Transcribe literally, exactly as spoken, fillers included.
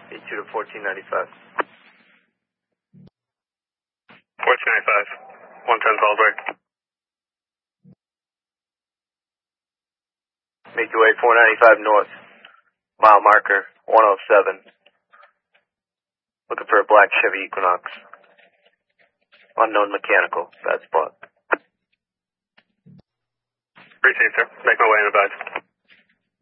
eight two to fourteen ninety-five. fourteen ninety-five, one ten Salisbury. Make your way four ninety-five north, mile marker one oh seven. Looking for a black Chevy Equinox. Unknown mechanical, bad spot. Appreciate it, sir. Make my way in advise.